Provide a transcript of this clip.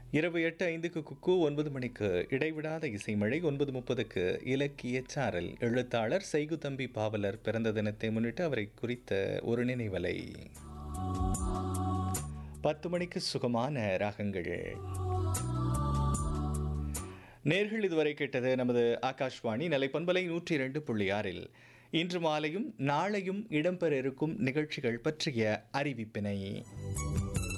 இரவு 8:05க்கு குக்கு, 9 மணிக்கு இடைவிடாத இசைமழை, 9:30க்கு இலக்கிய சாரல். எழுத்தாளர் செய்குதம்பி பாவலர் பிறந்த தினத்தை முன்னிட்டு அவரை குறித்த ஒரு நினைவலை. 10 மணிக்கு சுகமான ராகங்கள். நேர்கள் இதுவரை கேட்டது நமது ஆகாஷ்வாணி நிலைப்பண்பலை 102.6 இன்று மாலையும் நாளையும் இடம்பெற இருக்கும் நிகழ்ச்சிகள் பற்றிய அறிவிப்பினை.